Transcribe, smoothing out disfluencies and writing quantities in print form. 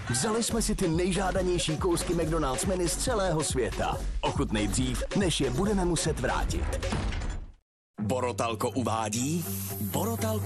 Vzali jsme si ty nejžádanější kousky McDonald's menu z celého světa. Ochutnej dřív, než je budeme muset vrátit. Borotalko uvádí Borotalko